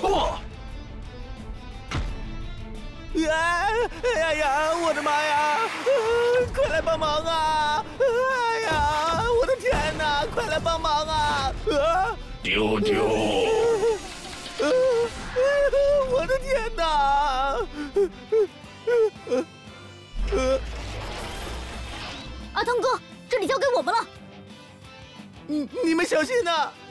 哎呀！我的妈呀！快来帮忙啊！哎呀！我的天哪！快来帮忙啊！ 丢丢！ 我的天哪！ 阿汤哥，这里交给我们了。 你们小心呐！